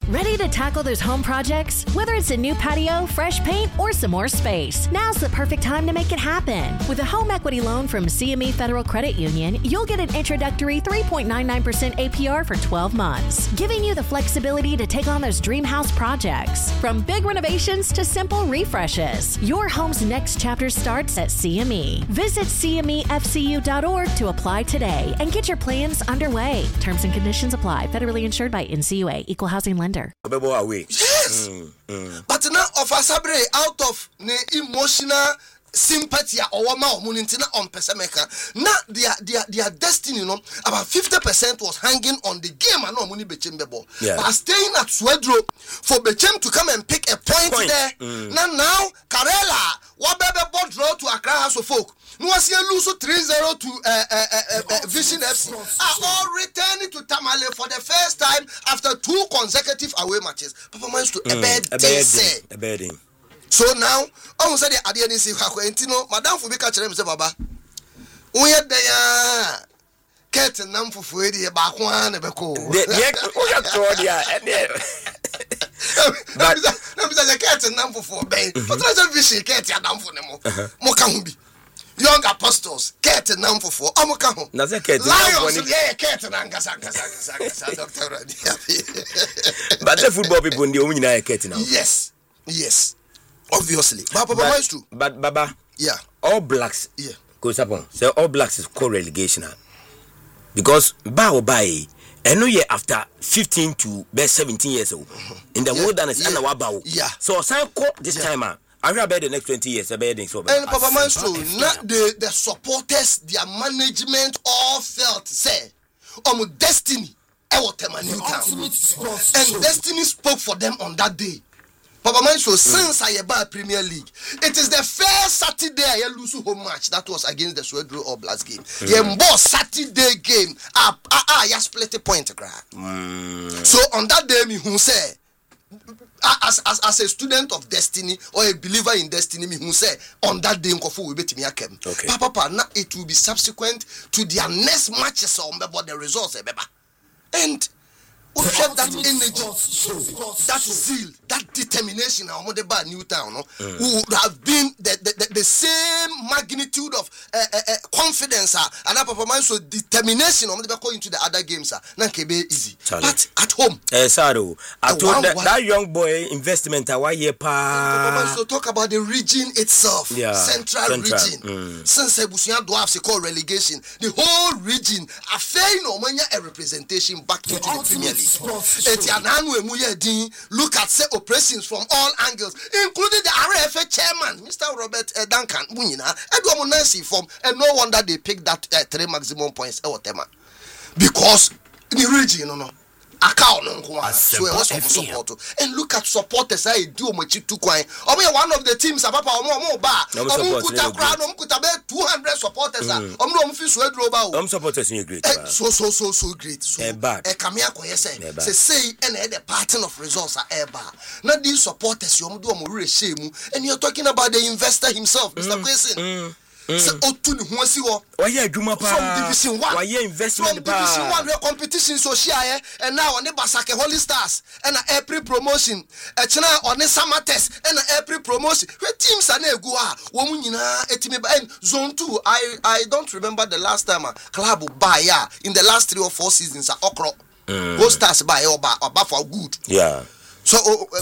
Ready to tackle those home projects? Whether it's a new patio, fresh paint, or some more space, now's the perfect time to make it happen. With a home equity loan from CME Federal Credit Union, you'll get an introductory 3.99% APR for 12 months, giving you the flexibility to take on those dream house projects. From big renovations to simple refreshes, your home's next chapter starts at CME. Visit CMEFCU.org to apply today and get your plans underway. Terms and conditions apply. Federally insured by NCUA. Equal housing lender. Yes. But now of Asabre out of the emotional sympathy or omuntina on Pesameka. Now their destiny, about 50% was hanging on the game and no money Bechem ball. But staying at Swedro for Bechem to come and pick a point there. Now Karela, what baby ball draw to Accra House of Folk. No was here lose 3-0 to Vision FC. Are all returning to Tamale for the first time after 2 consecutive away matches. Papa managed to a bed. So now, almost said the idea is Quentino, Madame Fubika Cherem Baba. We had the cat and numb for Freddy about one of a cool. But the cat and number 4 bay. But I vision cat and numb for them. Mokambi. Young apostles, cat and number 4. Amokaho. Lions, yeah, cat and Angasa, Doctor. But the football people in the only cat now. Yes. Obviously. Baba is true. But Baba, yeah. All Blacks, yeah. Goes upon. So All Blacks is co-relegation. Because Bao Bai, and no year after 15 to 17 years old in the wilderness and the Wabao. Yeah. So Sanko this time, I will bet the next 20 years. So and Papa Maestro, not the supporters, their management all felt say, destiny, Newtown. And destiny spoke for them on that day. Papa Maestro, since I about Premier League, it is the first Saturday I lose home match that was against the Swedro All Blacks game. More Saturday game. You split a point. So on that day, me who say, as a student of destiny or a believer in destiny, me who say on that day, we bet me akem. Papa, now it will be subsequent to their next matches on the results. And that energy, that zeal, that determination of Modeba Newtown would have been the same magnitude of confidence and performance, so determination of Modeba into the other games. Easy. But at home, I told that young boy investment a year pa. So talk about the region itself, central region. Since Ebusia Dwarfs call relegation, the whole region a fair a representation back into the Premier League. Look at say operations from all angles, including the RFA chairman, Mr. Robert Duncan Edward Nancy from, and no wonder they picked that 3 maximum points because in the region, so it was support. And look at supporters. I do much to one of the teams about 200 supporters. Supporters great. So great. So say and the pattern of results are bar. Not these supporters and you're talking about the investor himself, Mr. Quason. So from Division 1, where competition so share, and now on the Basake Holy Stars and every promotion, on the summer test and every promotion. Where teams are near Goa, and Zone 2. I don't remember the last time club buy in the last 3 or 4 seasons at Okro. Go Stars buy or for good. Yeah. So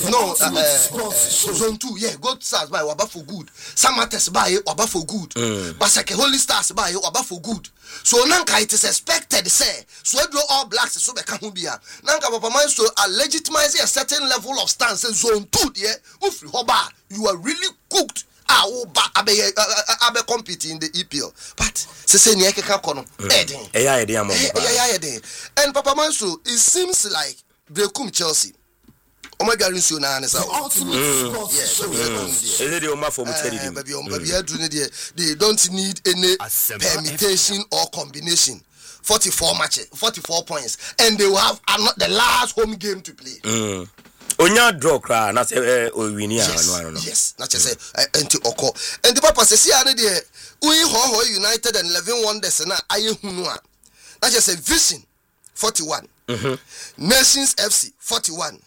Zone 2, God Stars by Waba for good. Samates by Waba for good. Basake Holy Stars by Waba for good. So Nanka it is expected say Swedro All Blacks so Bekahumbia. Nanka Papa Maestro are legitimizing a certain level of stance in Zone 2 Hoba, you are really cooked. Abe compete in the EPL. But say Nieka Kono. And Papa Maestro, it seems like they come Chelsea. Omega Rinsu na anesa. They don't need any permutation or combination. 44 matches, 44 points, and they will have the last home game to play. Onya draw cry na say owini no. Yes, na say enti oko. And the papa say see ane de we ho United and 11 Wonders na ayehunu a. Na say Vision 41. Nations FC 41.